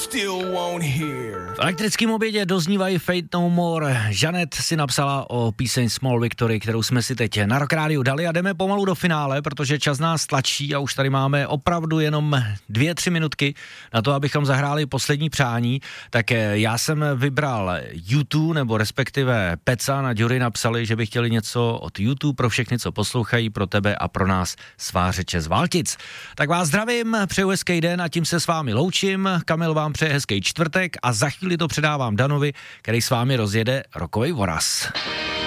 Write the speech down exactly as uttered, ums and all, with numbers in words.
V elektrickém obědě doznívají Fate No More. Žanet si napsala o píseň Small Victory, kterou jsme si teď na Rock Rádiu dali a jdeme pomalu do finále, protože čas nás tlačí a už tady máme opravdu jenom dvě, tři minutky na to, abychom zahráli poslední přání. Tak já jsem vybral YouTube, nebo respektive Peca na Jury napsali, že by chtěli něco od YouTube pro všechny, co poslouchají, pro tebe a pro nás svářeče z Valtic. Tak vás zdravím, přeju hezký den a tím se s vámi loučím. Kamil vám přeje hezký čtvrtek a za chvíli to předávám Danovi, který s vámi rozjede rokovej voraz.